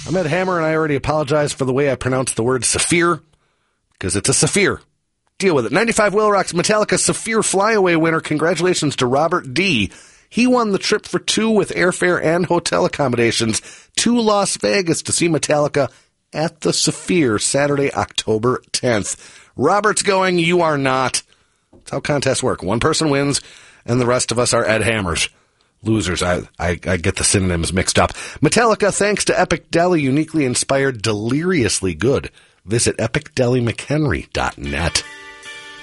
I'm Ed Hammer, and I already apologize for the way I pronounced the word Saphir, because it's a Saphir. Deal with it. 95 Whale Rock's Metallica Saphir Flyaway winner. Congratulations to Robert D. He won the trip for two with airfare and hotel accommodations to Las Vegas to see Metallica at the Saphir Saturday, October 10th. Robert's going, you are not. That's how contests work. One person wins, and the rest of us are Ed Hammers. Losers. I get the synonyms mixed up. Metallica, thanks to Epic Deli, uniquely inspired, deliriously good. Visit epicdelymchenry.net.